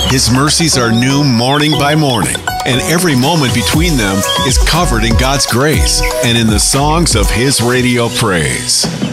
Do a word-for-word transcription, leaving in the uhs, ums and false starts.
His mercies are new morning by morning, and every moment between them is covered in God's grace and in the songs of His radio praise.